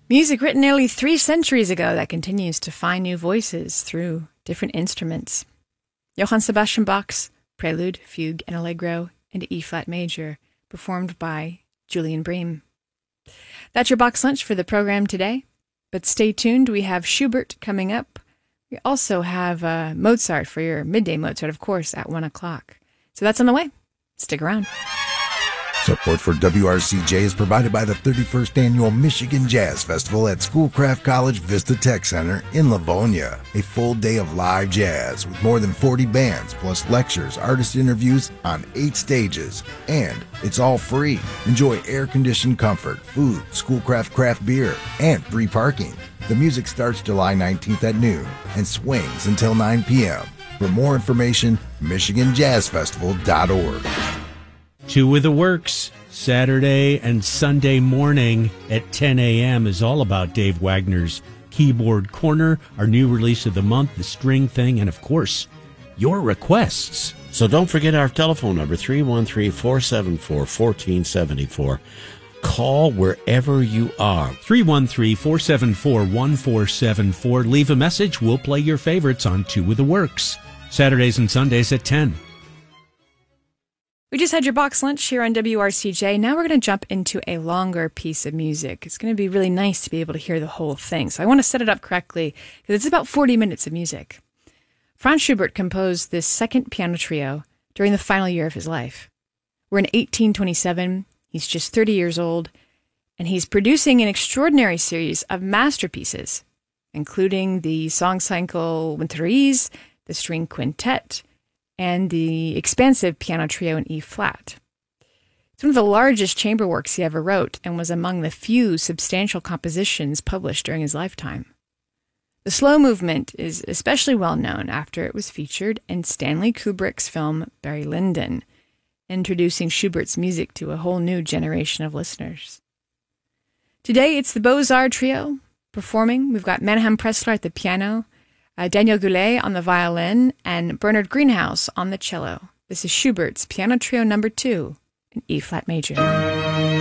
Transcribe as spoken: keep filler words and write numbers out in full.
Music written nearly three centuries ago that continues to find new voices through different instruments. Johann Sebastian Bach's Prelude, Fugue, and Allegro in E-flat major, performed by Julian Bream. That's your box lunch for the program today. But stay tuned, we have Schubert coming up. We also have uh, Mozart for your midday Mozart, of course, at one o'clock. So that's on the way. Stick around. Support for W R C J is provided by the thirty-first Annual Michigan Jazz Festival at Schoolcraft College Vista Tech Center in Livonia. A full day of live jazz with more than forty bands, plus lectures, artist interviews on eight stages. And it's all free. Enjoy air-conditioned comfort, food, Schoolcraft craft beer, and free parking. The music starts July nineteenth at noon and swings until nine p.m. For more information, michigan jazz festival dot org. Two with the Works, Saturday and Sunday morning at ten a.m. is all about Dave Wagner's Keyboard Corner, our new release of the month, The String Thing, and of course, your requests. So don't forget our telephone number, three one three, four seven four, one four seven four. Call wherever you are. three one three, four seven four, one four seven four. Leave a message. We'll play your favorites on Two with the Works, Saturdays and Sundays at ten. We just had your box lunch here on W R C J. Now we're going to jump into a longer piece of music. It's going to be really nice to be able to hear the whole thing. So I want to set it up correctly because it's about forty minutes of music. Franz Schubert composed this second piano trio during the final year of his life. We're in eighteen twenty-seven. He's just thirty years old, and he's producing an extraordinary series of masterpieces, including the song cycle Winterreise, the string quintet, and the expansive piano trio in E-flat. It's one of the largest chamber works he ever wrote and was among the few substantial compositions published during his lifetime. The slow movement is especially well known after it was featured in Stanley Kubrick's film Barry Lyndon, introducing Schubert's music to a whole new generation of listeners. Today, it's the Beaux-Arts Trio performing. We've got Menahem Pressler at the piano, Uh, Daniel Goulet on the violin, and Bernard Greenhouse on the cello. This is Schubert's Piano Trio Number Two in E-flat major.